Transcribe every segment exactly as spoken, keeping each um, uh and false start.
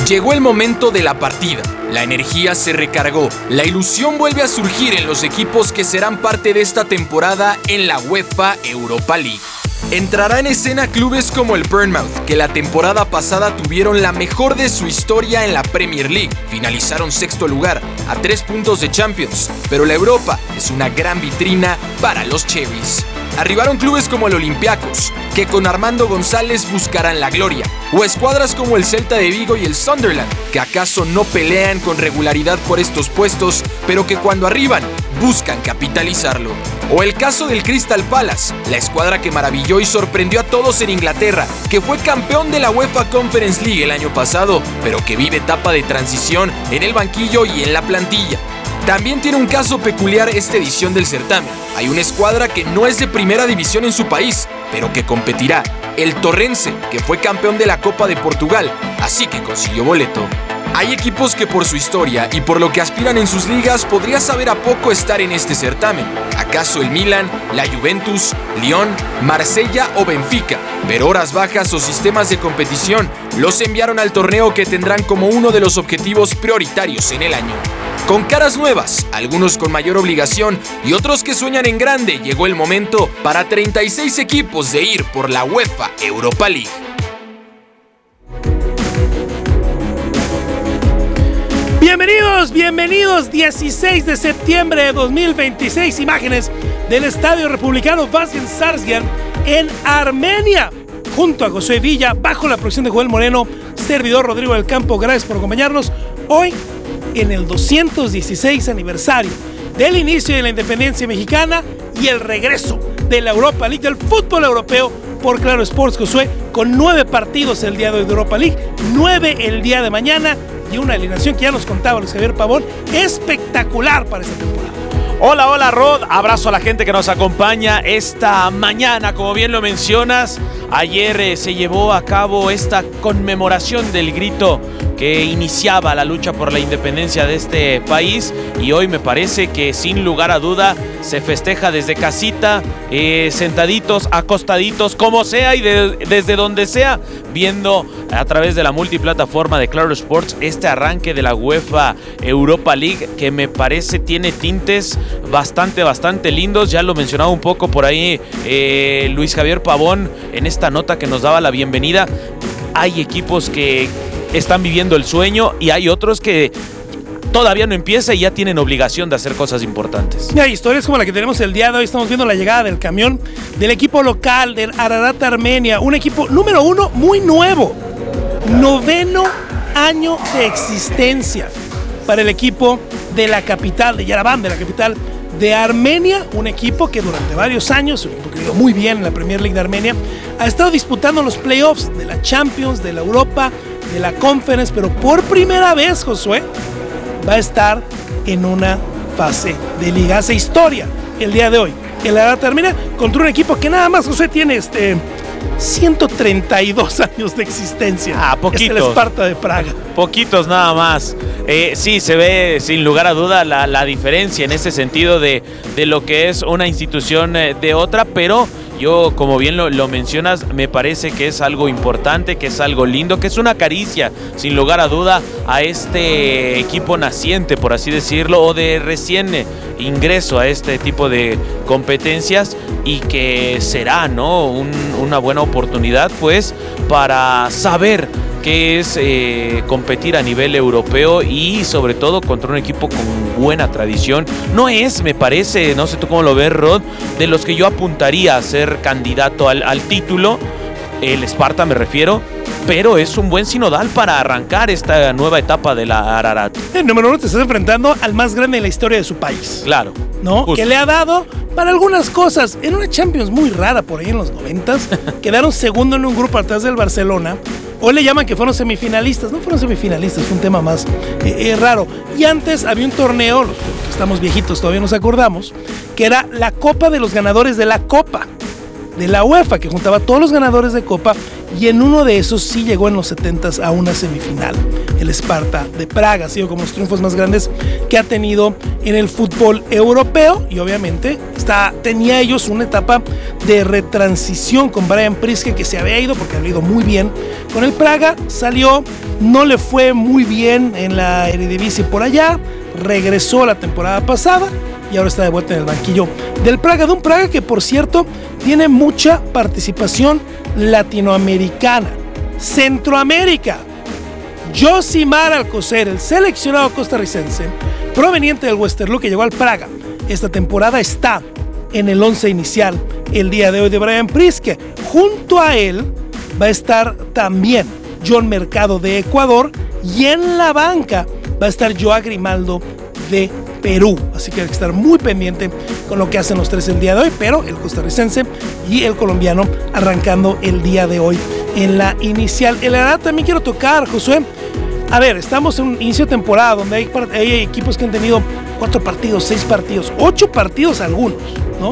Llegó el momento de la partida. La energía se recargó. La ilusión vuelve a surgir en los equipos que serán parte de esta temporada en la UEFA Europa League. Entrará en escena clubes como el Bournemouth, que la temporada pasada tuvieron la mejor de su historia en la Premier League. Finalizaron sexto lugar, a tres puntos de Champions, pero la Europa es una gran vitrina para los Cherries. Arribaron clubes como el Olympiacos, que con Armando González buscarán la gloria, o escuadras como el Celta de Vigo y el Sunderland, que acaso no pelean con regularidad por estos puestos, pero que cuando arriban, buscan capitalizarlo. O el caso del Crystal Palace, la escuadra que maravilló y sorprendió a todos en Inglaterra, que fue campeón de la UEFA Conference League el año pasado, pero que vive etapa de transición en el banquillo y en la plantilla. También tiene un caso peculiar esta edición del certamen. Hay una escuadra que no es de primera división en su país, pero que competirá. El Torrense, que fue campeón de la Copa de Portugal, así que consiguió boleto. Hay equipos que por su historia y por lo que aspiran en sus ligas podría saber a poco estar en este certamen. ¿Acaso el Milan, la Juventus, Lyon, Marsella o Benfica? Pero horas bajas o sistemas de competición los enviaron al torneo que tendrán como uno de los objetivos prioritarios en el año. Con caras nuevas, algunos con mayor obligación y otros que sueñan en grande, llegó el momento para treinta y seis equipos de ir por la UEFA Europa League. Bienvenidos, bienvenidos, dieciséis de septiembre de dos mil veintiséis, imágenes del Estadio Republicano Vasil Sarsgaard en Armenia, junto a José Villa, bajo la producción de Joel Moreno, servidor Rodrigo del Campo. Gracias por acompañarnos hoy en el doscientos dieciséis aniversario del inicio de la independencia mexicana y el regreso de la Europa League, del fútbol europeo por Claro Sports, Josué, con nueve partidos el día de hoy de Europa League, nueve el día de mañana y una alineación que ya nos contaba Luis Javier Pavón, espectacular para esta temporada. Hola, hola Rod, abrazo a la gente que nos acompaña esta mañana, como bien lo mencionas. Ayer eh, se llevó a cabo esta conmemoración del grito que iniciaba la lucha por la independencia de este país y hoy me parece que sin lugar a duda se festeja desde casita, eh, sentaditos, acostaditos, como sea y de, desde donde sea, viendo a través de la multiplataforma de Claro Sports este arranque de la UEFA Europa League que me parece tiene tintes bastante, bastante lindos. Ya lo mencionaba un poco por ahí eh, Luis Javier Pavón en esta nota que nos daba la bienvenida. Hay equipos que están viviendo el sueño y hay otros que todavía no empieza y ya tienen obligación de hacer cosas importantes. Y hay historias como la que tenemos el día de hoy. Estamos viendo la llegada del camión del equipo local del Ararat Armenia, un equipo número uno muy nuevo, noveno año de existencia para el equipo de la capital, de Yerevan, de la capital de Armenia, un equipo que durante varios años, un equipo que ido muy bien en la Premier League de Armenia, ha estado disputando los playoffs de la Champions, de la Europa, de la Conference, pero por primera vez, Josué, va a estar en una fase de liga. Hace historia el día de hoy. El Ararat Armenia contra un equipo que nada más, José, tiene este ciento treinta y dos años de existencia. Ah, poquitos. Es el Sparta de Praga. Poquitos nada más. Eh, sí, se ve sin lugar a duda la, la diferencia en ese sentido de, de lo que es una institución eh, de otra, pero yo, como bien lo, lo mencionas, me parece que es algo importante, que es algo lindo, que es una caricia, sin lugar a duda, a este equipo naciente, por así decirlo, o de recién ingreso a este tipo de competencias y que será, ¿no? Un, una buena oportunidad, pues, para saber que es eh, competir a nivel europeo y sobre todo contra un equipo con buena tradición. No es, me parece, no sé tú cómo lo ves, Rod, de los que yo apuntaría a ser candidato al, al título, el Sparta me refiero, pero es un buen sinodal para arrancar esta nueva etapa de la Ararat. El número uno, te estás enfrentando al más grande de la historia de su país. Claro. ¿No? Justo. Que le ha dado para algunas cosas, en una Champions muy rara por ahí en los noventas, quedaron segundo en un grupo atrás del Barcelona. Hoy le llaman que fueron semifinalistas, no fueron semifinalistas, fue un tema más eh, eh, raro. Y antes había un torneo, los que estamos viejitos todavía nos acordamos, que era la Copa de los ganadores de la Copa. de la UEFA, que juntaba a todos los ganadores de Copa, y en uno de esos sí llegó en los setentas a una semifinal. El Sparta de Praga ha sido como los triunfos más grandes que ha tenido en el fútbol europeo, y obviamente está, tenía ellos una etapa de retransición con Brian Priske, que se había ido porque había ido muy bien con el Praga, salió, no le fue muy bien en la Eredivisie por allá, regresó la temporada pasada y ahora está de vuelta en el banquillo del Praga, de un Praga que, por cierto, tiene mucha participación latinoamericana. Centroamérica, Josimar Alcocer, el seleccionado costarricense proveniente del Westerlo, que llegó al Praga esta temporada, está en el once inicial el día de hoy de Brian Priske. Junto a él va a estar también John Mercado de Ecuador, y en la banca va a estar Joao Grimaldo de Perú, así que hay que estar muy pendiente con lo que hacen los tres el día de hoy, pero el costarricense y el colombiano arrancando el día de hoy en la inicial. El Ararat también quiero tocar, Josué. A ver, estamos en un inicio de temporada donde hay, hay equipos que han tenido cuatro partidos, seis partidos, ocho partidos algunos, ¿no?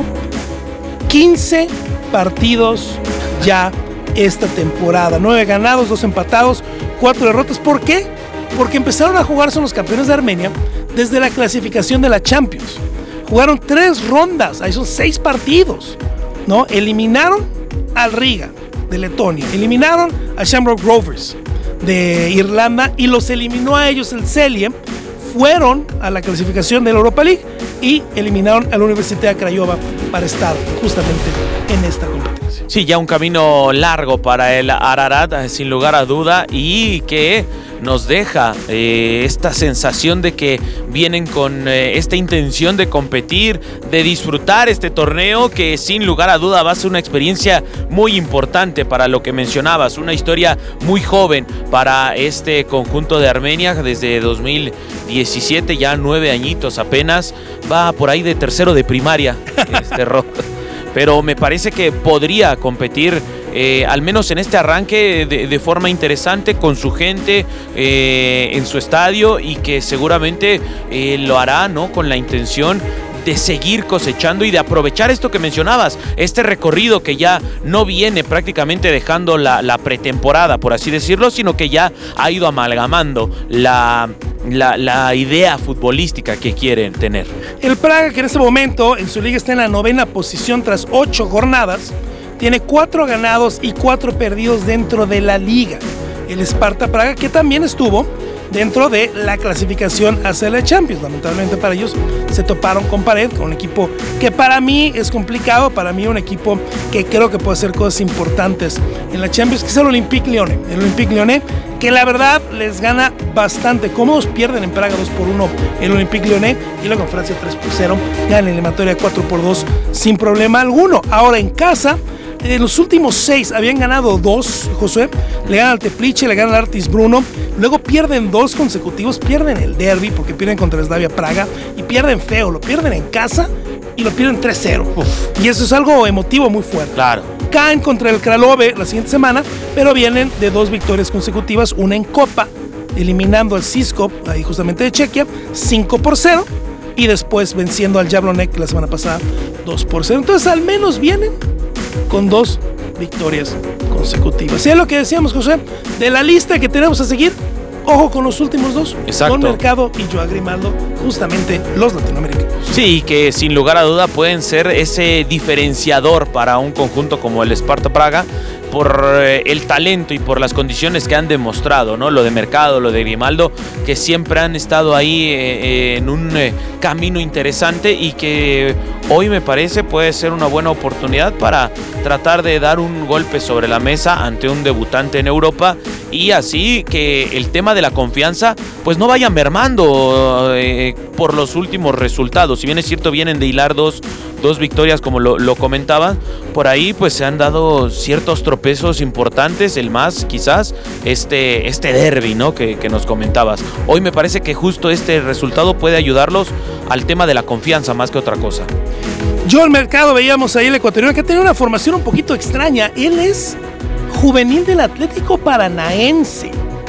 quince partidos ya esta temporada, nueve ganados, dos empatados, cuatro derrotas. ¿Por qué? Porque empezaron a jugar, son los campeones de Armenia, desde la clasificación de la Champions. Jugaron tres rondas, ahí son seis partidos, ¿no? Eliminaron al Riga de Letonia, eliminaron a Shamrock Rovers de Irlanda y los eliminó a ellos el Celje. Fueron a la clasificación de la Europa League y eliminaron a la Universidad Craiova para estar justamente en esta competencia. Sí, ya un camino largo para el Ararat, sin lugar a duda, y que nos deja eh, esta sensación de que vienen con eh, esta intención de competir, de disfrutar este torneo, que sin lugar a duda va a ser una experiencia muy importante para lo que mencionabas, una historia muy joven para este conjunto de Armenia desde dos mil diecisiete, ya nueve añitos apenas, va por ahí de tercero de primaria este rol. Pero me parece que podría competir eh, al menos en este arranque de, de forma interesante con su gente eh, en su estadio, y que seguramente eh, lo hará, ¿no?, con la intención de seguir cosechando y de aprovechar esto que mencionabas, este recorrido que ya no viene prácticamente dejando la, la pretemporada, por así decirlo, sino que ya ha ido amalgamando la, la, la idea futbolística que quieren tener. El Praga, que en este momento en su liga está en la novena posición tras ocho jornadas, tiene cuatro ganados y cuatro perdidos dentro de la liga. El Sparta Praga, que también estuvo dentro de la clasificación hacia la Champions, lamentablemente para ellos se toparon con pared, con un equipo que para mí es complicado, para mí un equipo que creo que puede hacer cosas importantes en la Champions, que es el Olympique Lyonnais, el Olympique Lyonnais, que la verdad les gana bastante cómodos, pierden en Praga dos por uno el Olympique Lyonnais, y luego en Francia tres por cero, ganan en la eliminatoria cuatro por dos sin problema alguno. Ahora en casa, en los últimos seis habían ganado dos, Josué, le ganan al Teplice, le ganan al Artis Bruno, luego pierden dos consecutivos, pierden el derbi porque pierden contra el Slavia Praga y pierden feo, lo pierden en casa y lo pierden tres cero. Uf. Y eso es algo emotivo muy fuerte. Claro. Caen contra el Kralove la siguiente semana, pero vienen de dos victorias consecutivas, una en Copa, eliminando al Cisco, ahí justamente de Chequia, cinco por cero, y después venciendo al Jablonec la semana pasada, dos por cero. Entonces al menos vienen con dos victorias consecutivas. Y es lo que decíamos, José, de la lista que tenemos a seguir, ojo con los últimos dos. Exacto. Con Mercado y Joao Grimaldo, justamente los latinoamericanos. Sí, que sin lugar a duda pueden ser ese diferenciador para un conjunto como el Sparta Praga, por el talento y por las condiciones que han demostrado, ¿no? Lo de Mercado, lo de Grimaldo, que siempre han estado ahí eh, en un eh, camino interesante, y que hoy me parece puede ser una buena oportunidad para tratar de dar un golpe sobre la mesa ante un debutante en Europa, y así que el tema de la confianza pues no vaya mermando eh, por los últimos resultados. Si bien es cierto, vienen de hilar dos, dos victorias, como lo, lo comentaban, por ahí pues se han dado ciertos tropezones importantes, el más quizás este, este derbi, ¿no?, que, que nos comentabas. Hoy me parece que justo este resultado puede ayudarlos al tema de la confianza más que otra cosa. John Mercado, veíamos ahí el ecuatoriano, que tiene una formación un poquito extraña. Él es juvenil del Atlético Paranaense,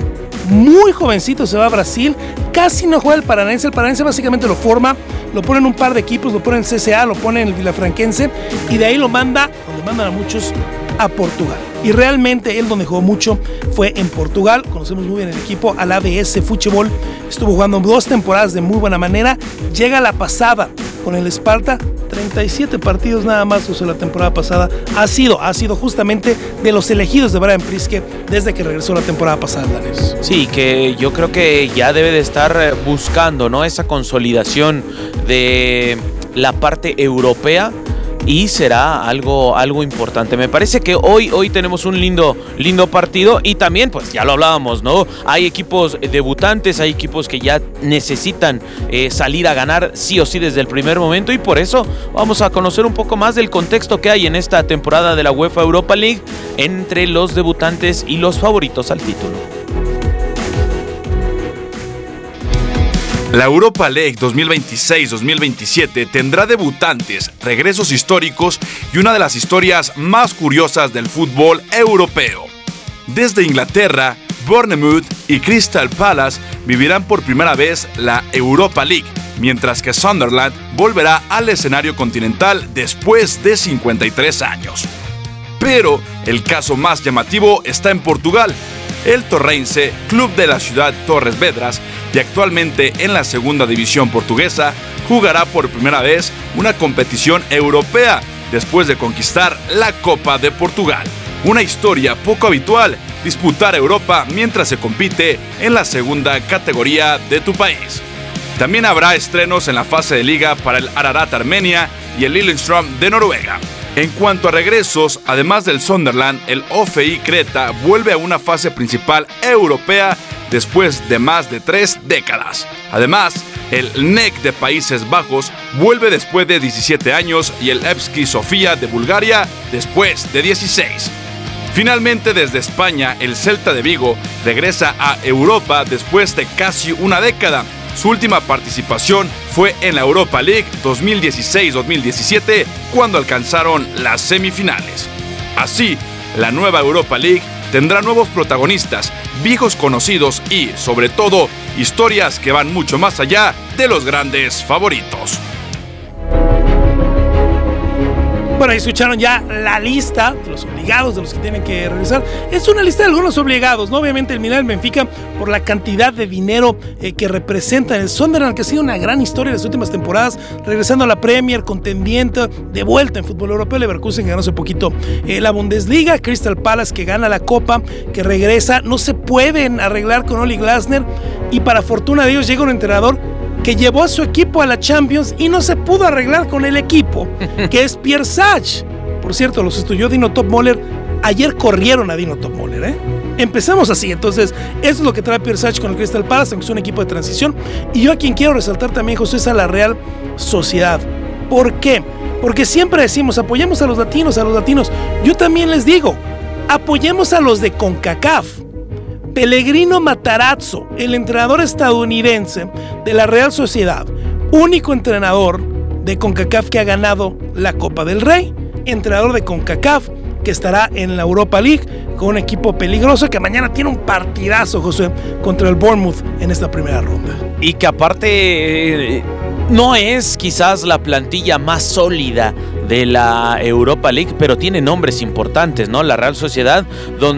muy jovencito se va a Brasil, casi no juega el Paranense, el Paranense básicamente lo forma, lo pone en un par de equipos, lo pone en C C A, lo pone en el Vilafranquense y de ahí lo manda, donde mandan a muchos, a Portugal. Y realmente él donde jugó mucho fue en Portugal, conocemos muy bien el equipo, al A B S Futebol, estuvo jugando dos temporadas de muy buena manera, llega a la pasada con el Sparta, treinta y siete partidos nada más usó la temporada pasada, ha sido, ha sido justamente de los elegidos de Brian Priske desde que regresó la temporada pasada, Daniel. Sí, que yo creo que ya debe de estar buscando, ¿no?, esa consolidación de la parte europea. Y será algo, algo importante. Me parece que hoy, hoy tenemos un lindo, lindo partido. Y también, pues ya lo hablábamos, ¿no? Hay equipos debutantes, hay equipos que ya necesitan eh, salir a ganar sí o sí desde el primer momento. Y por eso vamos a conocer un poco más del contexto que hay en esta temporada de la UEFA Europa League entre los debutantes y los favoritos al título. La Europa League dos mil veintiséis dos mil veintisiete tendrá debutantes, regresos históricos y una de las historias más curiosas del fútbol europeo. Desde Inglaterra, Bournemouth y Crystal Palace vivirán por primera vez la Europa League, mientras que Sunderland volverá al escenario continental después de cincuenta y tres años. Pero el caso más llamativo está en Portugal. El Torrense, club de la ciudad Torres Vedras y actualmente en la segunda división portuguesa, jugará por primera vez una competición europea después de conquistar la Copa de Portugal. Una historia poco habitual, disputar Europa mientras se compite en la segunda categoría de tu país. También habrá estrenos en la fase de liga para el Ararat Armenia y el Lillestrøm de Noruega. En cuanto a regresos, además del Sunderland, el O F I Creta vuelve a una fase principal europea después de más de tres décadas. Además, el N E C de Países Bajos vuelve después de diecisiete años y el Levski Sofia de Bulgaria después de dieciséis. Finalmente, desde España, el Celta de Vigo regresa a Europa después de casi una década. Su última participación fue en la Europa League dos mil dieciséis dos mil diecisiete, cuando alcanzaron las semifinales. Así, la nueva Europa League tendrá nuevos protagonistas, viejos conocidos y, sobre todo, historias que van mucho más allá de los grandes favoritos. Bueno, ahí escucharon ya la lista de los obligados, de los que tienen que regresar. Es una lista de algunos obligados, ¿no? Obviamente el Milan, el Benfica, por la cantidad de dinero eh, que representan. El Sunderland, que ha sido una gran historia en las últimas temporadas, regresando a la Premier, contendiente, de vuelta en fútbol europeo. Leverkusen, que ganó hace poquito eh, la Bundesliga. Crystal Palace, que gana la Copa, que regresa. No se pueden arreglar con Oli Glasner. Y para fortuna de ellos llega un entrenador que llevó a su equipo a la Champions y no se pudo arreglar con el equipo, que es Pierre Sage. Por cierto, los estudió Dino Topmoller. Ayer corrieron a Dino Topmoller, ¿eh? Empezamos así, entonces, eso es lo que trae Pierre Sage con el Crystal Palace, aunque es un equipo de transición. Y yo a quien quiero resaltar también, José, es a la Real Sociedad. ¿Por qué? Porque siempre decimos, apoyemos a los latinos, a los latinos. Yo también les digo, apoyemos a los de CONCACAF. Pellegrino Matarazzo, el entrenador estadounidense de la Real Sociedad, único entrenador de CONCACAF que ha ganado la Copa del Rey, entrenador de CONCACAF que estará en la Europa League con un equipo peligroso que mañana tiene un partidazo, José, contra el Bournemouth en esta primera ronda. Y que aparte eh, no es quizás la plantilla más sólida de la Europa League, pero tiene nombres importantes, ¿no? La Real Sociedad,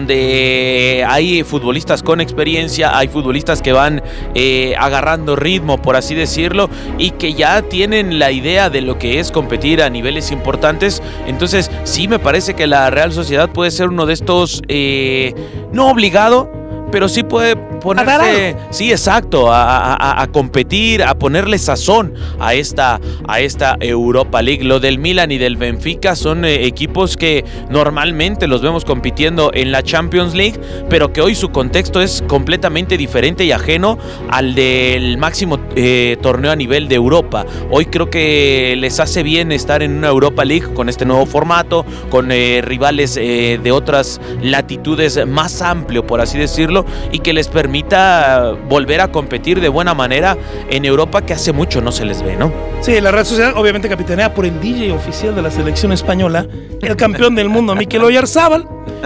donde hay futbolistas con experiencia, hay futbolistas que van eh, agarrando ritmo, por así decirlo, y que ya tienen la idea de lo que es competir a niveles importantes. Entonces, sí me parece que la Real Sociedad puede ser uno de estos, eh, no obligado, pero sí puede ponerse, sí, exacto, a, a, a competir, a ponerle sazón a esta, a esta Europa League. Lo del Milan y del Benfica son eh, equipos que normalmente los vemos compitiendo en la Champions League, pero que hoy su contexto es completamente diferente y ajeno al del máximo eh, torneo a nivel de Europa. Hoy creo que les hace bien estar en una Europa League con este nuevo formato, con eh, rivales eh, de otras latitudes, más amplio, por así decirlo, y que les permite permita volver a competir de buena manera en Europa, que hace mucho no se les ve, ¿no? Sí, la Real Sociedad obviamente capitaneada por el D J oficial de la selección española, el campeón del mundo Mikel Oyarzabal,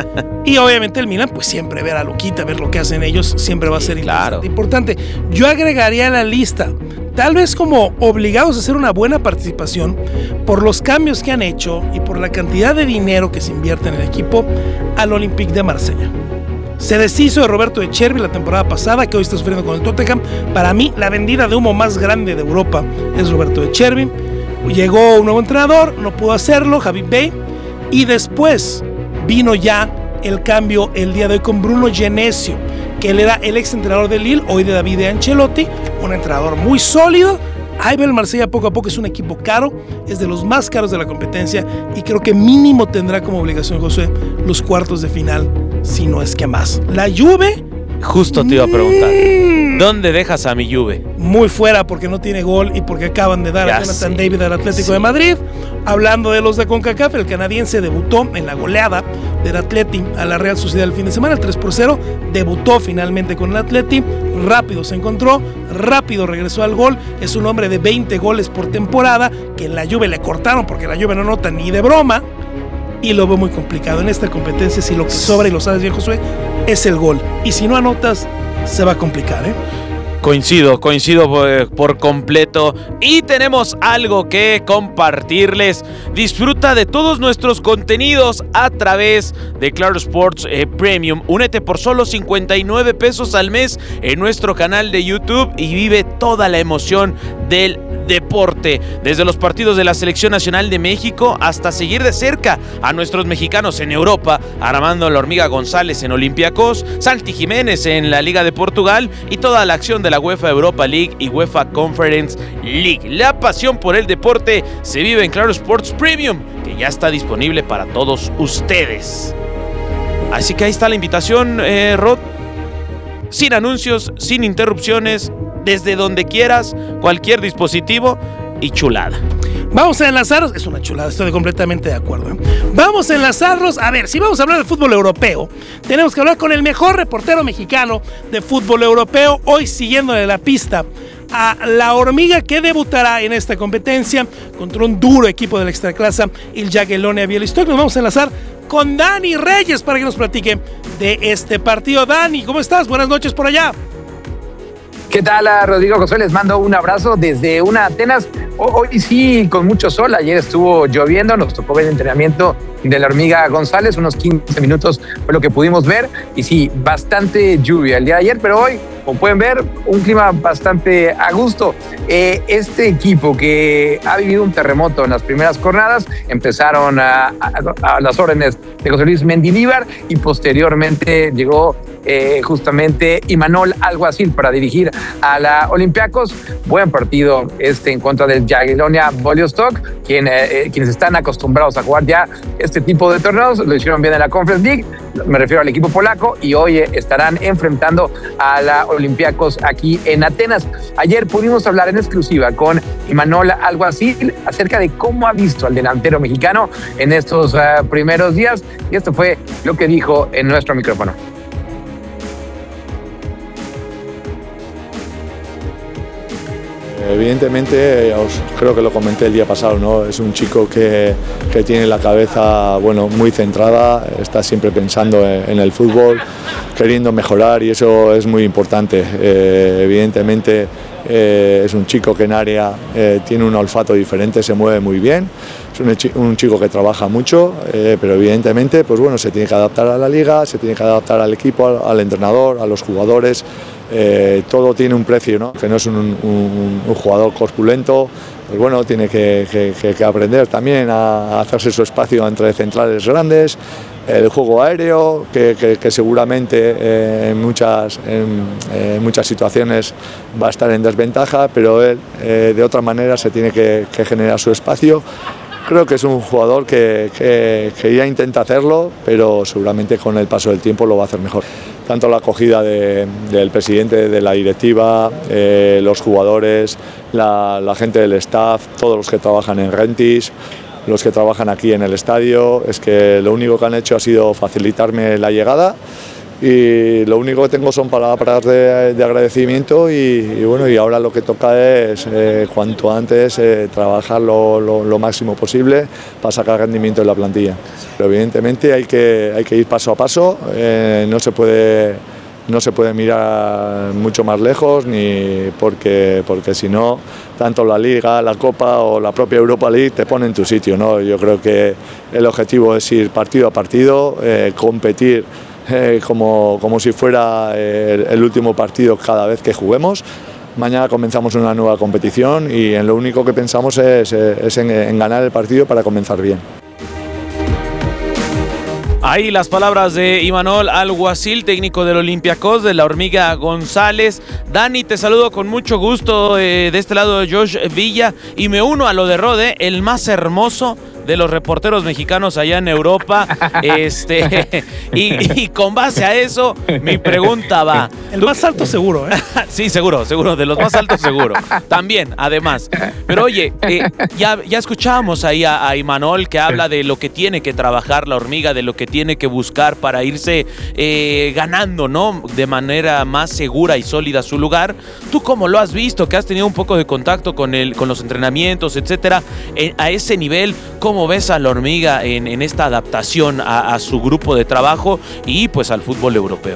y obviamente el Milan, pues siempre ver a Luquita, ver lo que hacen ellos, siempre va a ser claro. importante. Yo agregaría a la lista, tal vez como obligados a hacer una buena participación por los cambios que han hecho y por la cantidad de dinero que se invierte en el equipo, al Olympique de Marsella. Se deshizo de Roberto de Chervi la temporada pasada, que hoy está sufriendo con el Tottenham. Para mí, la vendida de humo más grande de Europa es Roberto de Chervi. Llegó un nuevo entrenador, no pudo hacerlo, Javi Bey, y después vino ya el cambio el día de hoy con Bruno Genesio, que él era el ex entrenador de Lille, hoy de David de Ancelotti, un entrenador muy sólido. Ahí ve el Marsella poco a poco, es un equipo caro, es de los más caros de la competencia, y creo que mínimo tendrá como obligación, Josué, los cuartos de final, si no es que más. La Juve... Justo te iba a preguntar, ¿dónde dejas a mi Juve? Muy fuera, porque no tiene gol y porque acaban de dar ya a Jonathan sé. David al Atlético Sí. de Madrid. Hablando de los de CONCACAF, el canadiense debutó en la goleada del Atleti a la Real Sociedad el fin de semana, el tres por cero, debutó finalmente con el Atleti, rápido se encontró, rápido regresó al gol, es un hombre de veinte goles por temporada, que en la Juve le cortaron porque la Juve no nota ni de broma, y lo veo muy complicado en esta competencia. Si lo que sobra, y lo sabes bien, Josué, es el gol, y si no anotas, se va a complicar, ¿eh? Coincido, coincido por, por completo, y tenemos algo que compartirles. Disfruta de todos nuestros contenidos a través de Claro Sports eh, Premium. Únete por solo cincuenta y nueve pesos al mes en nuestro canal de YouTube y vive toda la emoción del deporte, desde los partidos de la Selección Nacional de México hasta seguir de cerca a nuestros mexicanos en Europa, Armando La Hormiga González en Olympiacos, Santi Jiménez en la Liga de Portugal y toda la acción de la UEFA Europa League y UEFA Conference League. La pasión por el deporte se vive en Claro Sports Premium, que ya está disponible para todos ustedes. Así que ahí está la invitación, eh, Rod. Sin anuncios, sin interrupciones, desde donde quieras, cualquier dispositivo y chulada. Vamos a enlazarnos, es una chulada, estoy completamente de acuerdo, ¿eh? Vamos a enlazarnos, a ver, si vamos a hablar de fútbol europeo, tenemos que hablar con el mejor reportero mexicano de fútbol europeo, hoy siguiéndole la pista a la Hormiga, que debutará en esta competencia contra un duro equipo de la Extraclasa, el Jagiellonia Białystok. Nos vamos a enlazar con Dani Reyes para que nos platique de este partido. Dani, ¿cómo estás? Buenas noches por allá. ¿Qué tal, Rodrigo José? Les mando un abrazo desde una Atenas. Hoy sí, con mucho sol. Ayer estuvo lloviendo, nos tocó ver el entrenamiento de la Hormiga González, unos quince minutos fue lo que pudimos ver. Y sí, bastante lluvia el día de ayer, pero hoy, como pueden ver, un clima bastante a gusto. Eh, este equipo que ha vivido un terremoto en las primeras jornadas, empezaron a, a, a las órdenes de José Luis Mendilibar y posteriormente llegó eh, justamente Imanol Alguacil para dirigir a la Olympiacos. Buen partido este en contra del Jagiellonia Białystok, quien, eh, quienes están acostumbrados a jugar ya este tipo de torneos, lo hicieron bien en la Conference League, me refiero al equipo polaco, y hoy eh, estarán enfrentando a la Olympiacos aquí en Atenas. Ayer pudimos hablar en exclusiva con Imanol Alguacil acerca de cómo ha visto al delantero mexicano en estos uh, primeros días, y esto fue lo que dijo en nuestro micrófono. Evidentemente, os creo que lo comenté el día pasado, ¿no? Es un chico que, que tiene la cabeza, bueno, muy centrada, está siempre pensando en, en el fútbol, queriendo mejorar, y eso es muy importante. Eh, evidentemente eh, es un chico que en área eh, tiene un olfato diferente, se mueve muy bien, es un, un chico que trabaja mucho, eh, pero evidentemente, pues bueno, se tiene que adaptar a la liga, se tiene que adaptar al equipo, al, al entrenador, a los jugadores. Eh, todo tiene un precio, ¿no? Que no es un, un, un jugador corpulento, pues bueno, tiene que, que, que aprender también a, a hacerse su espacio entre centrales grandes, el juego aéreo, que, que, que seguramente eh, en, muchas, en, en muchas situaciones va a estar en desventaja, pero él eh, de otra manera se tiene que, que generar su espacio. Creo que es un jugador que, que, que ya intenta hacerlo, pero seguramente con el paso del tiempo lo va a hacer mejor. Tanto la acogida de, del presidente, de la directiva, eh, los jugadores, la, la gente del staff, todos los que trabajan en Rentis, los que trabajan aquí en el estadio, es que lo único que han hecho ha sido facilitarme la llegada y lo único que tengo son palabras de, de agradecimiento y, y bueno, y ahora lo que toca es eh, cuanto antes eh, trabajar lo, lo, lo máximo posible para sacar rendimiento de la plantilla. Pero evidentemente hay que, hay que ir paso a paso, eh, no se puede, no se puede mirar mucho más lejos, ni porque, porque si no, tanto la Liga, la Copa o la propia Europa League te pone en tu sitio, ¿no? Yo creo que el objetivo es ir partido a partido, eh, competir Eh, como, como si fuera el, el último partido cada vez que juguemos. Mañana comenzamos una nueva competición y en lo único que pensamos es, es en, en ganar el partido para comenzar bien. Ahí las palabras de Imanol Alguacil, técnico del Olympiacos, de la Hormiga González. Dani, te saludo con mucho gusto eh, de este lado de Josh Villa y me uno a lo de Rode, el más hermoso de los reporteros mexicanos allá en Europa. este y, y con base a eso, mi pregunta va. El más alto seguro, ¿eh? Sí, seguro, seguro, de los más altos seguro. También, además. Pero oye, eh, ya, ya escuchábamos ahí a, a Imanol que habla de lo que tiene que trabajar la Hormiga, de lo que tiene que buscar para irse eh, ganando, ¿no? De manera más segura y sólida su lugar. ¿Tú cómo lo has visto? Que has tenido un poco de contacto con, el, con los entrenamientos, etcétera. Eh, a ese nivel, ¿cómo ves a la Hormiga en, en esta adaptación a, a su grupo de trabajo y pues al fútbol europeo?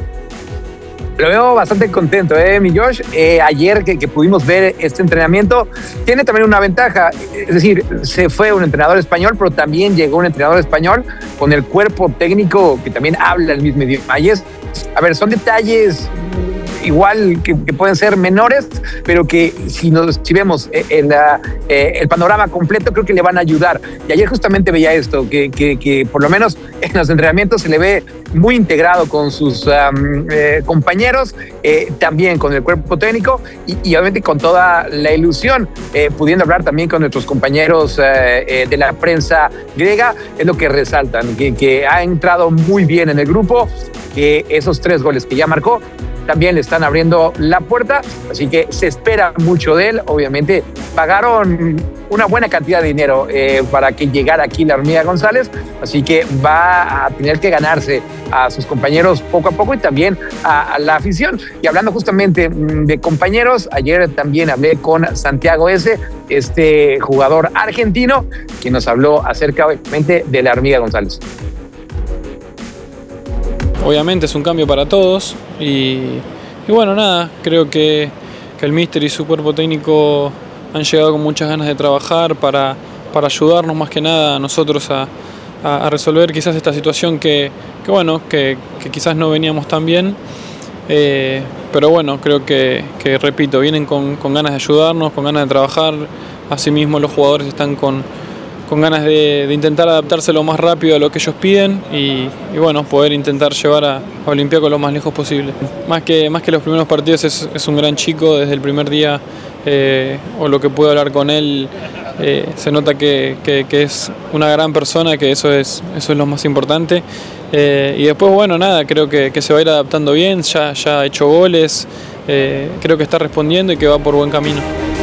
Lo veo bastante contento, ¿eh, mi Josh? Eh, ayer que, que pudimos ver este entrenamiento, tiene también una ventaja. Es decir, se fue un entrenador español, pero también llegó un entrenador español con el cuerpo técnico que también habla el mismo idioma. Y es, a ver, son detalles igual que, que pueden ser menores, pero que si, nos, si vemos en la, eh, el panorama completo, creo que le van a ayudar. Y ayer justamente veía esto, que, que, que por lo menos en los entrenamientos se le ve muy integrado con sus um, eh, compañeros, eh, también con el cuerpo técnico y, y obviamente con toda la ilusión, eh, pudiendo hablar también con nuestros compañeros eh, eh, de la prensa griega, es lo que resaltan, que, que ha entrado muy bien en el grupo, que esos tres goles que ya marcó también le están abriendo la puerta, así que se espera mucho de él. Obviamente pagaron una buena cantidad de dinero eh, para que llegara aquí la Hormiga González, así que va a tener que ganarse a sus compañeros poco a poco y también a, a la afición. Y hablando justamente de compañeros, ayer también hablé con Santiago S., este jugador argentino, quien nos habló acerca obviamente de la Hormiga González. Obviamente es un cambio para todos y, y bueno, nada, creo que, que el míster y su cuerpo técnico han llegado con muchas ganas de trabajar para, para ayudarnos más que nada a nosotros a, a, a resolver quizás esta situación que, que bueno, que, que quizás no veníamos tan bien, eh, pero bueno, creo que, que repito, vienen con, con ganas de ayudarnos, con ganas de trabajar, asimismo los jugadores están con con ganas de, de intentar adaptarse lo más rápido a lo que ellos piden y, y bueno, poder intentar llevar a, a Olympiacos lo más lejos posible. Más que, más que los primeros partidos es, es un gran chico, desde el primer día eh, o lo que pude hablar con él, eh, se nota que, que, que es una gran persona, que eso es, eso es lo más importante. Eh, y después, bueno, nada, creo que, que se va a ir adaptando bien, ya, ya ha hecho goles, eh, creo que está respondiendo y que va por buen camino.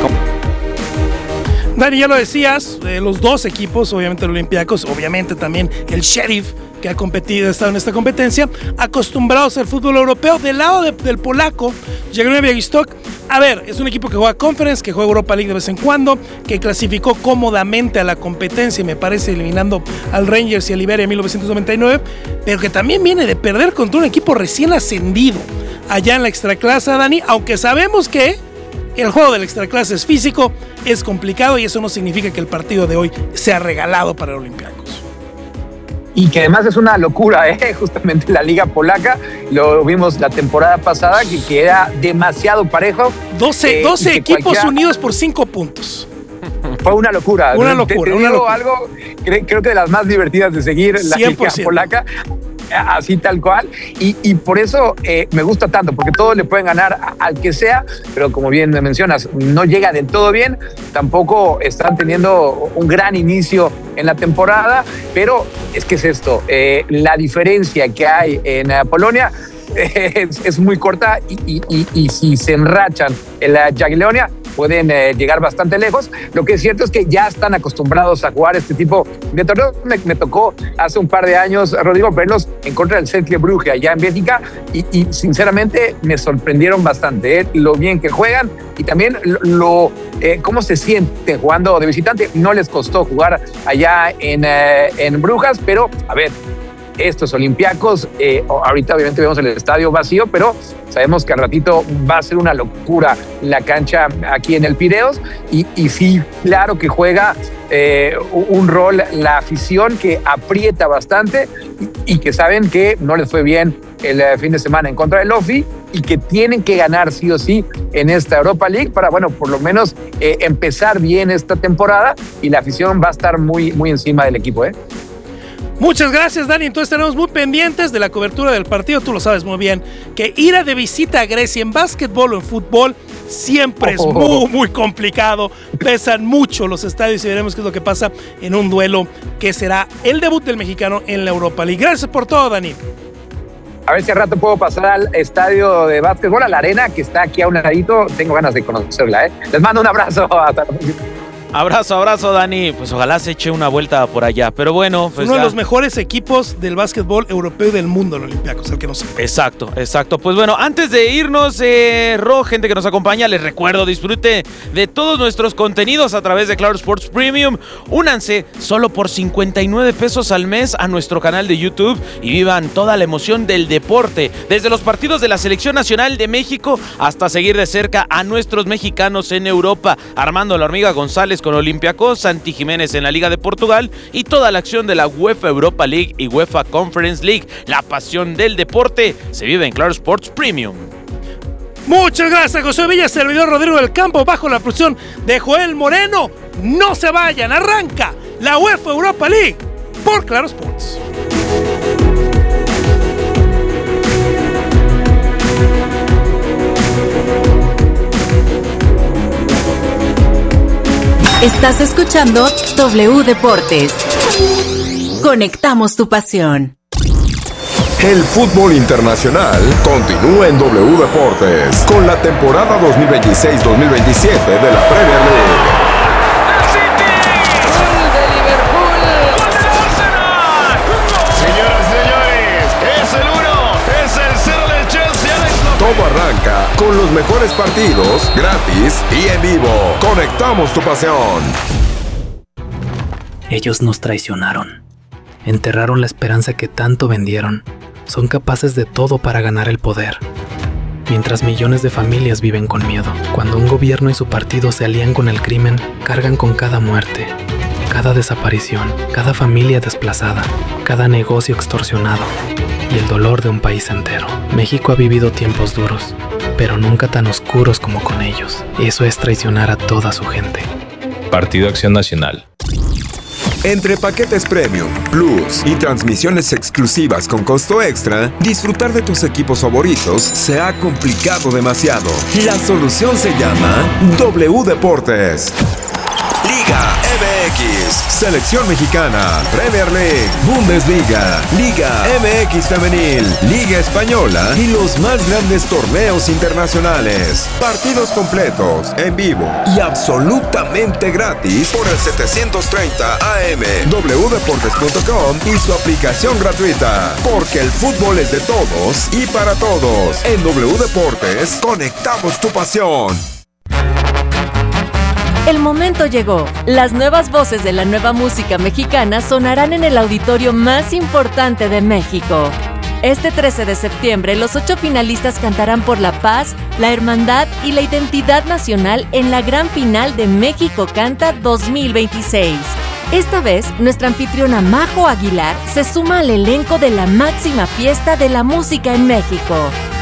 Dani, ya lo decías, eh, los dos equipos, obviamente el Olympiacos, obviamente también el Sheriff, que ha competido, ha estado en esta competencia, acostumbrados al fútbol europeo. Del lado de, del polaco, Jagiellonia Białystok, a ver, es un equipo que juega Conference, que juega Europa League de vez en cuando, que clasificó cómodamente a la competencia, y me parece eliminando al Rangers y al Iberia en mil novecientos noventa y nueve, pero que también viene de perder contra un equipo recién ascendido allá en la extraclasa, Dani, aunque sabemos que el juego del extraclase es físico, es complicado y eso no significa que el partido de hoy sea regalado para el Olympiacos. Y que además es una locura, ¿eh? Justamente la liga polaca, lo vimos la temporada pasada, que, que era demasiado parejo. doce, eh, doce equipos cualquiera... unidos por cinco puntos. Fue una locura. Una locura, te, te una digo locura. algo, creo, creo que de las más divertidas de seguir la cien por ciento. liga polaca. Así tal cual, y, y por eso eh, me gusta tanto, porque todos le pueden ganar a, al que sea, pero como bien me mencionas, no llega del todo bien, tampoco están teniendo un gran inicio en la temporada, pero es que es esto, eh, la diferencia que hay en uh, Polonia eh, es, es muy corta y, y, y, y si se enrachan en la Jagiellonia, pueden eh, llegar bastante lejos. Lo que es cierto es que ya están acostumbrados a jugar este tipo de torneos. Me, me tocó hace un par de años, Rodrigo, verlos en contra del Cercle Brugge allá en Bélgica y, y sinceramente me sorprendieron bastante eh, lo bien que juegan y también lo, lo eh, cómo se siente jugando de visitante. No les costó jugar allá en, eh, en Brujas, pero a ver, estos Olympiacos, eh, ahorita obviamente vemos el estadio vacío, pero sabemos que al ratito va a ser una locura la cancha aquí en el Pireos y, y sí, claro que juega eh, un rol la afición que aprieta bastante y, y que saben que no les fue bien el eh, fin de semana en contra del Ofi y que tienen que ganar sí o sí en esta Europa League para, bueno, por lo menos eh, empezar bien esta temporada y la afición va a estar muy, muy encima del equipo, ¿eh? Muchas gracias, Dani. Entonces tenemos muy pendientes de la cobertura del partido. Tú lo sabes muy bien, que ir a de visita a Grecia en básquetbol o en fútbol siempre es muy, muy complicado. Pesan mucho los estadios y veremos qué es lo que pasa en un duelo que será el debut del mexicano en la Europa League. Gracias por todo, Dani. A ver si al rato puedo pasar al estadio de básquetbol, a la arena, que está aquí a un ladito. Tengo ganas de conocerla, ¿eh? Les mando un abrazo. Hasta la próxima. Abrazo, abrazo, Dani. Pues ojalá se eche una vuelta por allá. Pero bueno, pues uno ya. de los mejores equipos del básquetbol europeo y del mundo, los Olympiacos, el que no sepa. Exacto, exacto. Pues bueno, antes de irnos, eh, Ro, gente que nos acompaña, les recuerdo, disfrute de todos nuestros contenidos a través de Claro Sports Premium. Únanse solo por cincuenta y nueve pesos al mes a nuestro canal de YouTube y vivan toda la emoción del deporte. Desde los partidos de la Selección Nacional de México hasta seguir de cerca a nuestros mexicanos en Europa. Armando la Hormiga González con Olympiacos, Santi Jiménez en la Liga de Portugal y toda la acción de la UEFA Europa League y UEFA Conference League. La pasión del deporte se vive en Claro Sports Premium. Muchas gracias, José Villa, servidor Rodrigo del Campo, bajo la producción de Joel Moreno. No se vayan, arranca la UEFA Europa League por Claro Sports. Estás escuchando W Deportes. Conectamos tu pasión. El fútbol internacional continúa en W Deportes con la temporada dos mil veintiséis dos mil veintisiete de la Premier League. Todo arranca con los mejores partidos, gratis y en vivo. Conectamos tu pasión. Ellos nos traicionaron. Enterraron la esperanza que tanto vendieron. Son capaces de todo para ganar el poder. Mientras millones de familias viven con miedo. Cuando un gobierno y su partido se alían con el crimen, cargan con cada muerte, cada desaparición, cada familia desplazada, cada negocio extorsionado y el dolor de un país entero. México ha vivido tiempos duros, pero nunca tan oscuros como con ellos. Eso es traicionar a toda su gente. Partido Acción Nacional. Entre paquetes Premium, Plus y transmisiones exclusivas con costo extra, disfrutar de tus equipos favoritos se ha complicado demasiado. La solución se llama W Deportes. Liga M X, Selección Mexicana, Premier League, Bundesliga, Liga M X Femenil, Liga Española y los más grandes torneos internacionales. Partidos completos, en vivo y absolutamente gratis por el setecientos treinta A M, w deportes punto com y su aplicación gratuita. Porque el fútbol es de todos y para todos. En W Deportes, conectamos tu pasión. El momento llegó. Las nuevas voces de la nueva música mexicana sonarán en el auditorio más importante de México. Este trece de septiembre, los ocho finalistas cantarán por la paz, la hermandad y la identidad nacional en la gran final de México Canta dos mil veintiséis. Esta vez, nuestra anfitriona Majo Aguilar se suma al elenco de la máxima fiesta de la música en México.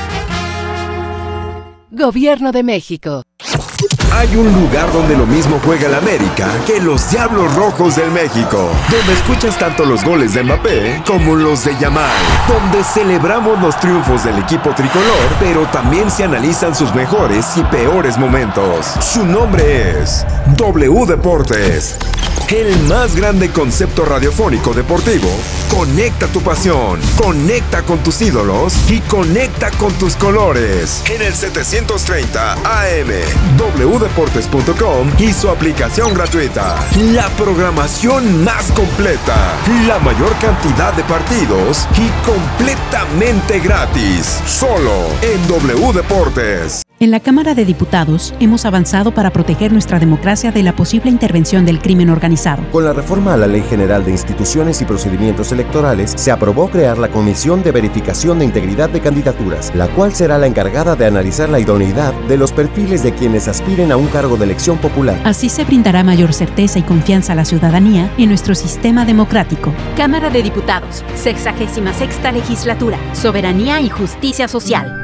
Gobierno de México. Hay un lugar donde lo mismo juega el América que los Diablos Rojos del México, donde escuchas tanto los goles de Mbappé como los de Yamal, donde celebramos los triunfos del equipo tricolor, pero también se analizan sus mejores y peores momentos. Su nombre es W Deportes. El más grande concepto radiofónico deportivo. Conecta tu pasión, conecta con tus ídolos y conecta con tus colores. En el setecientos treinta A M, doble u deportes punto com y su aplicación gratuita. La programación más completa, la mayor cantidad de partidos y completamente gratis. Solo en W Deportes. En la Cámara de Diputados hemos avanzado para proteger nuestra democracia de la posible intervención del crimen organizado. Con la reforma a la Ley General de Instituciones y Procedimientos Electorales, se aprobó crear la Comisión de Verificación de Integridad de Candidaturas, la cual será la encargada de analizar la idoneidad de los perfiles de quienes aspiren a un cargo de elección popular. Así se brindará mayor certeza y confianza a la ciudadanía en nuestro sistema democrático. Cámara de Diputados, sexagésima sexta Legislatura, Soberanía y Justicia Social.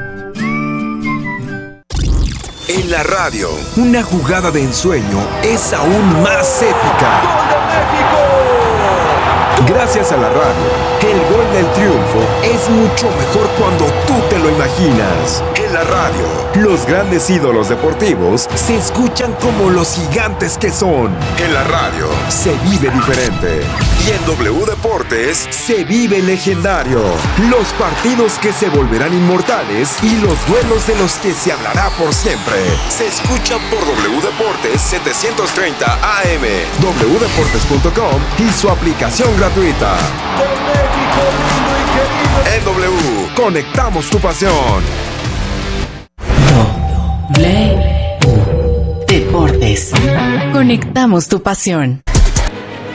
En la radio, una jugada de ensueño es aún más épica. ¡Gol de México! Gracias a la radio, el gol del triunfo es mucho mejor cuando tú te lo imaginas. En la radio, los grandes ídolos deportivos se escuchan como los gigantes que son. En la radio, se vive diferente. Y en W Deportes, se vive legendario. Los partidos que se volverán inmortales y los duelos de los que se hablará por siempre. Se escuchan por W Deportes setecientos treinta A M, doble u deportes punto com y su aplicación gratuita. En W, conectamos tu pasión. W Deportes. Conectamos tu pasión.